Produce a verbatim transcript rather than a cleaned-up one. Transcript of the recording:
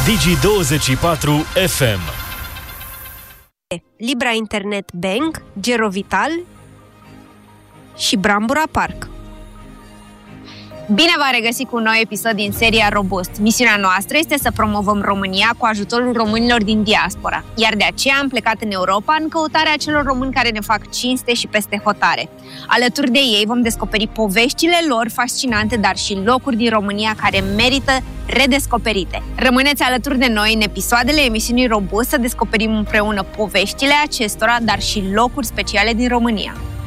Digi douăzeci și patru F M. Libra Internet Bank, Gerovital și Brambura Park. Bine v-am regăsit cu un nou episod din seria Robust. Misiunea noastră este să promovăm România cu ajutorul românilor din diaspora, iar de aceea am plecat în Europa în căutarea celor români care ne fac cinste și peste hotare. Alături de ei vom descoperi poveștile lor fascinante, dar și locuri din România care merită redescoperite. Rămâneți alături de noi în episoadele emisiunii Robust să descoperim împreună poveștile acestora, dar și locuri speciale din România.